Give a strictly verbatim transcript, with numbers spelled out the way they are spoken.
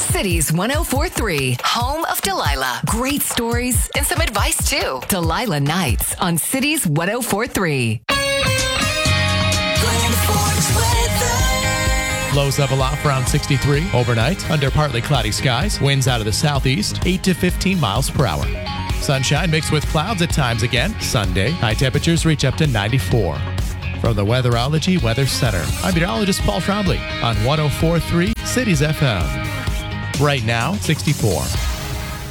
Cities one oh four three, home of Delilah. Great stories and some advice too. Delilah Nights on Cities one oh four three. Lows level off around sixty-three overnight under partly cloudy skies. Winds out of the southeast, eight to fifteen miles per hour. Sunshine mixed with clouds at times again. Sunday, high temperatures reach up to ninety-four. From the Weatherology Weather Center, I'm meteorologist Paul Trombley on one oh four three Cities F M. Right now, sixty-four.